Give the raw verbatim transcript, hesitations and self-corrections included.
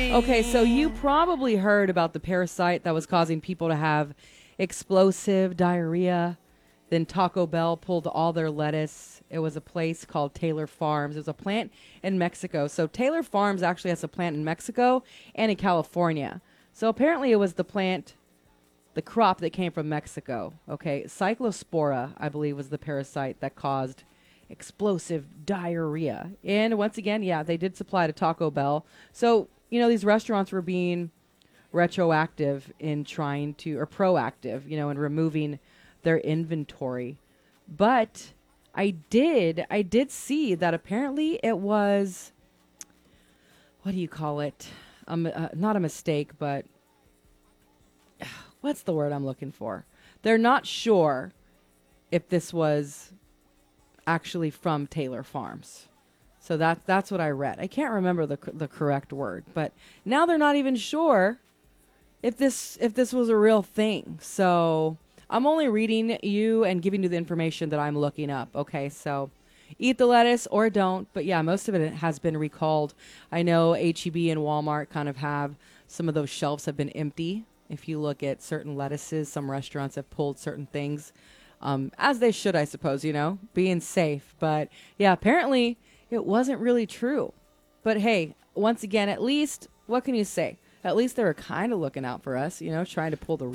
Okay, so you probably heard about the parasite that was causing people to have explosive diarrhea. Then Taco Bell pulled all their lettuce. It was a place called Taylor Farms. It was a plant in Mexico. So Taylor Farms actually has a plant in Mexico and in California. So apparently it was the plant, the crop that came from Mexico. Okay, Cyclospora, I believe, was the parasite that caused explosive diarrhea. And once again, yeah, they did supply to Taco Bell. So, you know, these restaurants were being retroactive in trying to, or proactive, you know, in removing their inventory. But I did, I did see that apparently it was, what do you call it? Um, uh, not a mistake, but what's the word I'm looking for? They're not sure if this was actually from Taylor Farms. So that that's what I read. I can't remember the the correct word, but now they're not even sure if this if this was a real thing. So I'm only reading you and giving you the information that I'm looking up. Okay, so eat the lettuce or don't. But yeah, most of it has been recalled. I know H E B and Walmart kind of have some of those shelves have been empty. If you look at certain lettuces, some restaurants have pulled certain things. Um, as they should, I suppose, you know, being safe. But yeah, apparently it wasn't really true. But hey, once again, at least, what can you say? At least they were kind of looking out for us, you know, trying to pull the